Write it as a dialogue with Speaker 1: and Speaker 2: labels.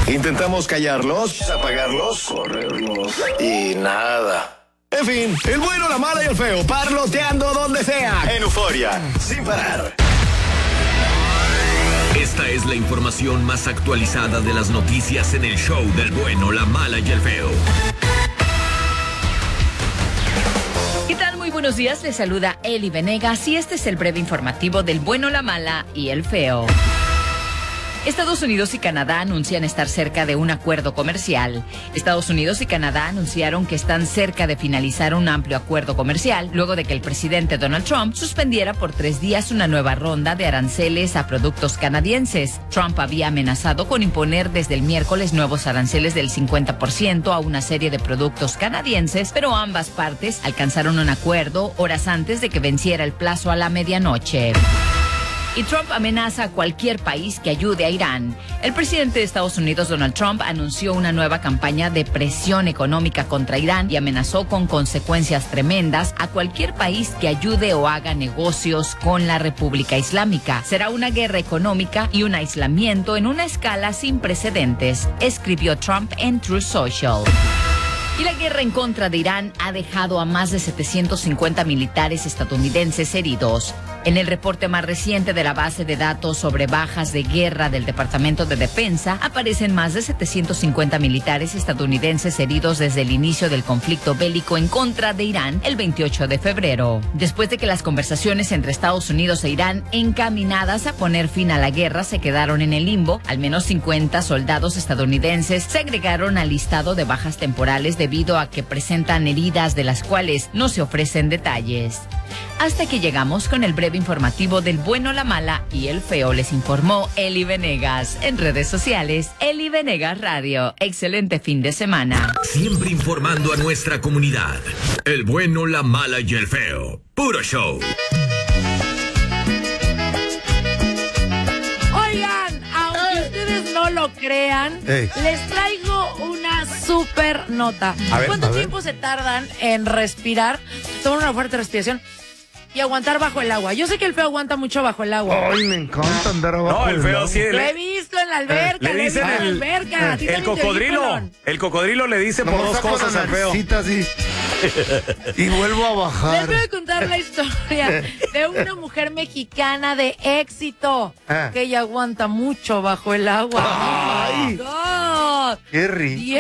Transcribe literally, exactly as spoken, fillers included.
Speaker 1: Intentamos callarlos, apagarlos, correrlos y nada. En fin, el bueno, la mala y el feo, parloteando donde sea. En Euforia, sin parar.
Speaker 2: Esta es la información más actualizada de las noticias en el show del bueno, la mala y el feo.
Speaker 3: ¿Qué tal? Muy buenos días, les saluda Eli Venegas y este es el breve informativo del bueno, la mala y el feo. Estados Unidos y Canadá anuncian estar cerca de un acuerdo comercial. Estados Unidos y Canadá anunciaron que están cerca de finalizar un amplio acuerdo comercial luego de que el presidente Donald Trump suspendiera por tres días una nueva ronda de aranceles a productos canadienses. Trump había amenazado con imponer desde el miércoles nuevos aranceles del cincuenta por ciento a una serie de productos canadienses, pero ambas partes alcanzaron un acuerdo horas antes de que venciera el plazo a la medianoche. Y Trump amenaza a cualquier país que ayude a Irán. El presidente de Estados Unidos, Donald Trump, anunció una nueva campaña de presión económica contra Irán y amenazó con consecuencias tremendas a cualquier país que ayude o haga negocios con la República Islámica. Será una guerra económica y un aislamiento en una escala sin precedentes, escribió Trump en Truth Social. Y la guerra en contra de Irán ha dejado a más de setecientos cincuenta militares estadounidenses heridos. En el reporte más reciente de la base de datos sobre bajas de guerra del Departamento de Defensa, aparecen más de setecientos cincuenta militares estadounidenses heridos desde el inicio del conflicto bélico en contra de Irán el veintiocho de febrero. Después de que las conversaciones entre Estados Unidos e Irán encaminadas a poner fin a la guerra se quedaron en el limbo, al menos cincuenta soldados estadounidenses se agregaron al listado de bajas temporales debido a que presentan heridas de las cuales no se ofrecen detalles. Hasta aquí llegamos con el breve informativo del bueno, la mala y el feo. Les informó Eli Venegas. En redes sociales, Eli Venegas Radio. Excelente fin de semana.
Speaker 2: Siempre informando a nuestra comunidad. El bueno, la mala y el feo. Puro show.
Speaker 4: Oigan, aunque Ey. ustedes no lo crean, Ey. les traigo una super nota. A ver, ¿Cuánto a tiempo ver. se tardan en respirar, tomar una fuerte respiración y aguantar bajo el agua? Yo sé que el feo aguanta mucho bajo el agua.
Speaker 5: Ay, me encanta andar abajo.
Speaker 6: No, el feo
Speaker 5: agua.
Speaker 6: sí.
Speaker 4: Lo he visto en la alberca,
Speaker 6: le
Speaker 4: lo he visto
Speaker 6: dicen
Speaker 4: en la
Speaker 6: el,
Speaker 4: alberca. ¿A ti
Speaker 6: el
Speaker 4: también te
Speaker 6: cocodrilo.
Speaker 4: oí,
Speaker 6: El cocodrilo le dice
Speaker 5: No,
Speaker 6: por dos cosas al feo.
Speaker 5: Así. Y vuelvo a bajar.
Speaker 4: Les voy a contar la historia de una mujer mexicana de éxito
Speaker 5: Ah.
Speaker 4: que ella aguanta mucho bajo el agua.
Speaker 5: Ay,
Speaker 4: ¡Oh, my God!
Speaker 5: qué rico.